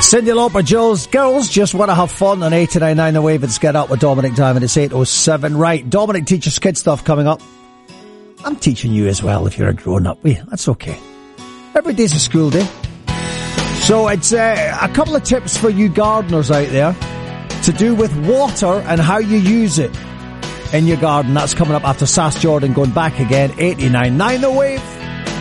Cyndi Lauper, Jules. Girls just want to have fun on 89.9 The Wave. It's Get Up with Dominic Diamond. It's 8:07. Right, Dominic teaches kid stuff coming up. I'm teaching you as well if you're a grown-up. That's okay. Every day's a school day. So it's a couple of tips for you gardeners out there to do with water and how you use it in your garden. That's coming up after Sass Jordan going back again. 89.9 The Wave.